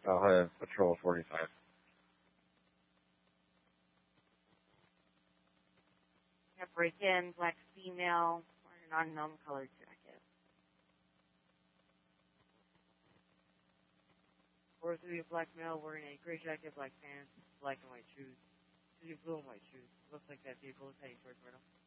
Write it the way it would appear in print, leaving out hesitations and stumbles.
I'll have Patrol 45. Yeah, break in, black female, wearing an unknown colored jacket. Or to be a black male wearing a gray jacket, black pants, black and white shoes. To be blue and white shoes. Looks like that vehicle is heading towards Myrtle.